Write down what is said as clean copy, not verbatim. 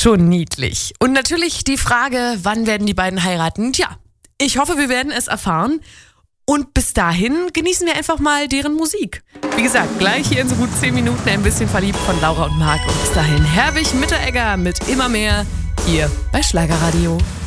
Schon niedlich. Und natürlich die Frage, wann werden die beiden heiraten? Tja, ich hoffe, wir werden es erfahren. Und bis dahin genießen wir einfach mal deren Musik. Wie gesagt, gleich hier in so gut 10 Minuten ein bisschen verliebt von Laura und Marc. Und bis dahin Herwig Mitteregger mit Immer mehr hier bei Schlagerradio.